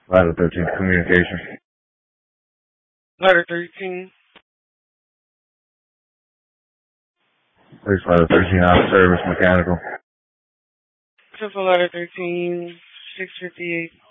Ladder 13 communication. Ladder 13. Please, Ladder 13 out of service, mechanical. Central Ladder 13, 658.